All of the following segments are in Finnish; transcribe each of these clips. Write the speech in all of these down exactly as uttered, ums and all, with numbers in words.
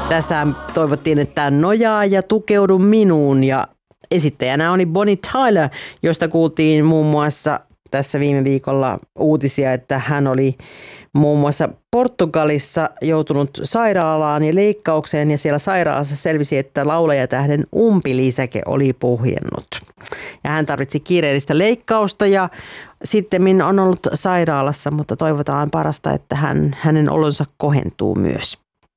Tässä toivottiin, että nojaa ja tukeudu minuun, ja esittäjänä oli Bonnie Tyler, josta kuultiin muun muassa tässä viime viikolla uutisia, että hän oli muun muassa Portugalissa joutunut sairaalaan ja leikkaukseen, ja siellä sairaalassa selvisi, että laulajatähden umpilisäke oli puhjennut. Ja hän tarvitsi kiireellistä leikkausta ja sittemmin on ollut sairaalassa, mutta toivotaan parasta, että hän, hänen olonsa kohentuu myös.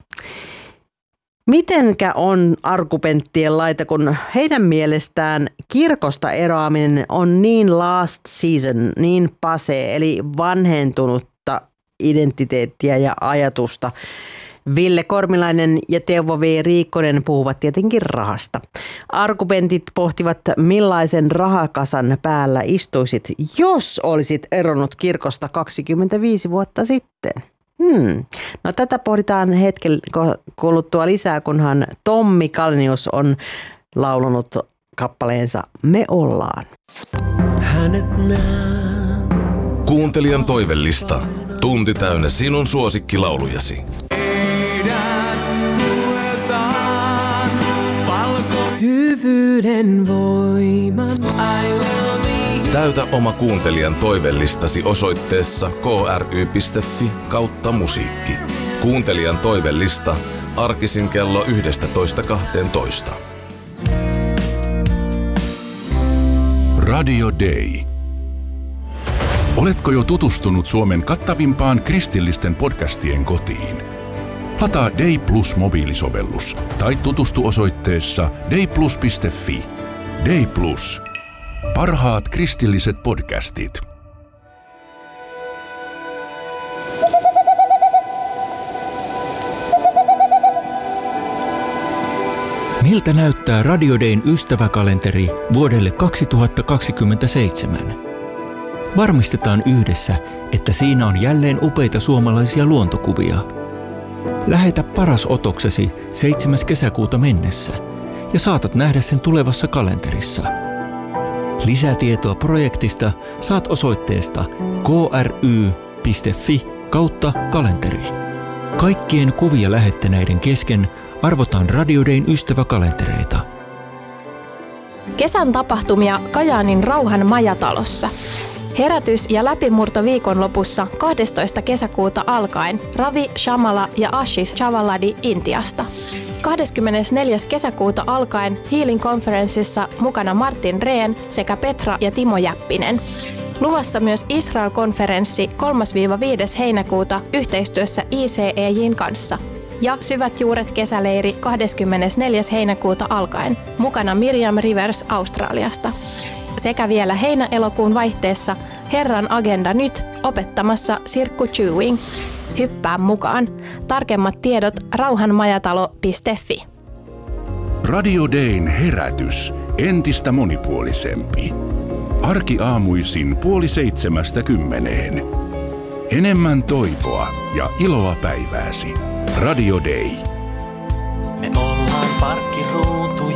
Mitenkä on arkupenttien laita, kun heidän mielestään kirkosta eroaminen on niin last season, niin pase, eli vanhentunutta identiteettiä ja ajatusta. Ville Kormilainen ja Teuvo V. Riikkonen puhuvat tietenkin rahasta. Arkupentit pohtivat, millaisen rahakasan päällä istuisit, jos olisit eronnut kirkosta kaksikymmentäviisi vuotta sitten. Hmm. No tätä pohditaan hetken kuluttua lisää, kunhan Tommi Kalnius on laulunut kappaleensa Me ollaan. Hänet näen. Kuuntelijan toivellista. Tunti täynnä sinun suosikkilaulujasi. Hyvyyden voiman. Täytä oma kuuntelijan toivellistasi osoitteessa kry.fi kautta musiikki. Kuuntelijan toivellista arkisin kello yksitoista kaksitoista. Radio Day. Oletko jo tutustunut Suomen kattavimpaan kristillisten podcastien kotiin? Lataa Day Plus mobiilisovellus tai tutustu osoitteessa dayplus piste fi. Day Plus. Parhaat kristilliset podcastit. Miltä näyttää Radio Dayn ystäväkalenteri vuodelle kaksituhattakaksikymmentäseitsemän? Varmistetaan yhdessä, että siinä on jälleen upeita suomalaisia luontokuvia. Lähetä paras otoksesi seitsemäs kesäkuuta mennessä ja saatat nähdä sen tulevassa kalenterissa. Lisää tietoa projektista saat osoitteesta kry.fi kautta kalenteri. Kaikkien kuvia lähettäneiden kesken arvotaan Radio Dayn ystäväkalentereita. Kesän tapahtumia Kajaanin Rauhan majatalossa. Herätys- ja läpimurto viikonlopussa kahdestoista kesäkuuta alkaen Ravi Shamala ja Ashish Chavaladi Intiasta. kahdeskymmenesneljäs kesäkuuta alkaen Healing Conferenceissa mukana Martin Rehn sekä Petra ja Timo Jäppinen. Luvassa myös Israel-konferenssi kolmas–viides heinäkuuta yhteistyössä I C E J:n kanssa. Ja Syvät juuret kesäleiri kahdeskymmenesneljäs heinäkuuta alkaen, mukana Miriam Rivers Australiasta. Sekä vielä heinä-elokuun vaihteessa Herran agenda nyt opettamassa Sirkku Chewing. Hyppää mukaan. Tarkemmat tiedot rauhanmajatalo piste fi. Radio Dayn herätys. Entistä monipuolisempi. Arkiaamuisin puoli seitsemästä kymmeneen. Enemmän toivoa ja iloa päivääsi. Radio Day. Me ollaan parkkiruudulla.